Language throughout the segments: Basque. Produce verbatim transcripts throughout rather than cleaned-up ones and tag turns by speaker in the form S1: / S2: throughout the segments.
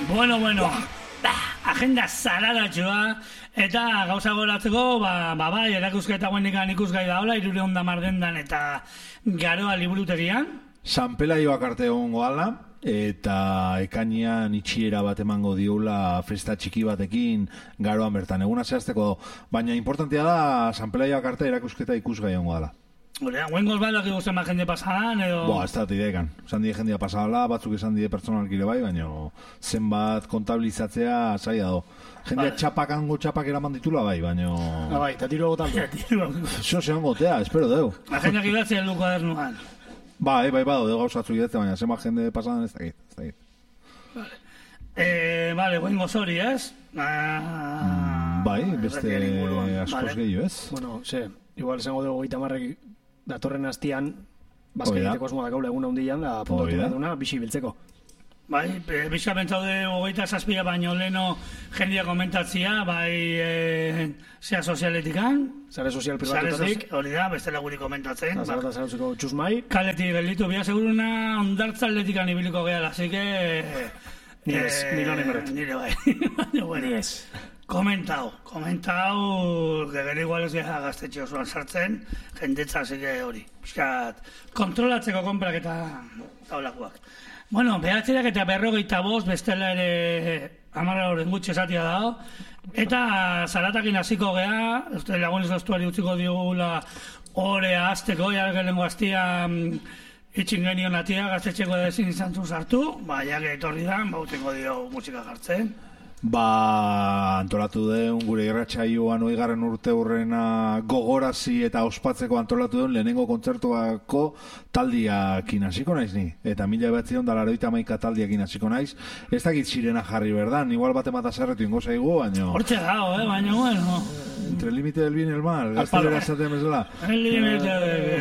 S1: Bueno, bueno, agenda zararatxoa, eta gauza goratzeko, ba, ba bai, erakusketa guenikan ikusgai da hola, irureun damar dendan eta Garoa liburutegian.
S2: San Pelaioak arte egongo ala, eta ekainean itxiera bat emango diula festa txiki batekin Garoan bertan. Eguna zehazteko, baina importantea da San Pelaioak arte erakusketa ikusgai egongo ala.
S1: Hore, guengoz balak igusten bat jende pasadan, edo...
S2: Boa, ez da ideekan. Esan die jendea pasadala, batzuk esan die pertsonalkire bai, baina zenbat kontabilizatzea zaila do. Jendea vale. Txapak hango txapak eraman ditula bai, baina...
S3: Ah, bai, eta tiro gotan.
S2: Zo zehan gotea, espero deu.
S1: Agendak idatzea heldu kuadernuan.
S2: Bai, bai, bai, deu gauzatzu idatzea, baina zenbat jende pasadan ez dakit, ez dakit.
S1: Vale, eh, vale, guengoz hori, ez? Ah,
S2: mm, bai, beste askoz vale. Gehiago, ez?
S3: Bueno, ze, igual esango dugu gaita marrek datorren hastian, bazka egiteko asmoa dakaula eguna hundian, da apuntatu behar duna, bixi biltzeko.
S1: Bai, bizka bentzaude hogeita zazpia baino leno jendia komentatzia, bai e, zea sozialetikan.
S3: Zare sozial privatutatik.
S1: Hori da, bestela guri komentatzen.
S3: Zara eta zarautzeko txusmai.
S1: Kaletik gelditu, bia seguruna ondartza atletikan ibiliko gehala, así que...
S3: Nire ez, nire honen berret.
S1: Nire bai, nire ez. Komentau, komentau, gegero igual ez gara gaztetxe osoan sartzen, jendetza zike hori. Piskat, kontrolatzeko konprak eta taulakoak. Bueno, behatzerak eta berrogeita bost, bestela ere amarra horren gutxe esatia dago. Eta zaratakin hasiko geha, uste lagunez doztuari utziko digula orea azteko, jarra lengo aztia itxin genion atia, gaztetxeko ezin izan zuen sartu, ba, jake etorri da, ba, utziko dio musika jartzen.
S2: Ba, antolatu den gure irratsaioan oigarren urte hurrena gogorazi eta ospatzeko antolatu den lehenengo kontzertuako taldiakin hasiko naiz ni. Eta mila behatzion da laroita hamaika taldiakin hasiko naiz. Ez dakit sirena jarri berdan, igual bat emata zerretu ingo zaigu, baina...
S1: Hortxe dago, eh, baina bueno.
S2: Entre el límite del bien y el mal, gaztelera esaten bezala.
S1: El límite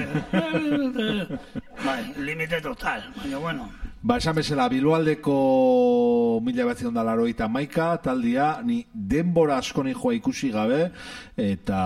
S1: del... Bai, límite total, baina bueno...
S2: Ba, esan bezala, Bilboaldeko mila behatzion da laroita hamaika taldia, ni denbora asko joa ikusi gabe, eta...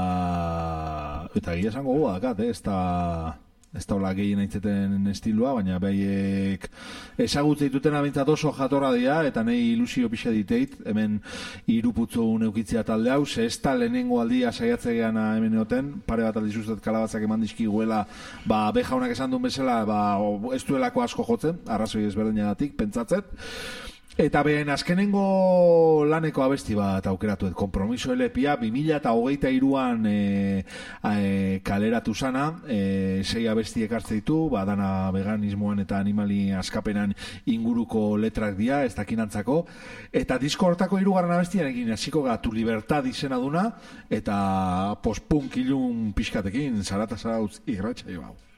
S2: Eta gira esango goa dakat, eh? Ez da... Ez da hola gehien aintzeten estilua, baina behiek ezagutze dituten abintzat oso jatorra dira, eta nahi ilusio pixa diteit, hemen iruputzu neukitzea talde hau, ze ez da lehenengo aldia saiatzegean hemen egoten, pare bat aldizuzet kalabatzak eman dizkiguela, ba, bejaunak esan duen bezala, ba, ez duelako asko jotzen, arrazoi ezberdinagatik, pentsatzet. Eta behen azkenengo laneko abesti bat aukeratuet, Kompromiso L P A bi mila hogeita hiruan e, e, kaleratu zana, e, sei abesti ekartze ditu, ba, dana veganismoan eta animali askapenan inguruko letrak dira, ez dakinantzako, eta disko hortako hirugarren abestiarekin hasiko gara Tu Libertad izena duna, eta post-punk ilun pixkatekin, zarata zarautz irratsaio hau.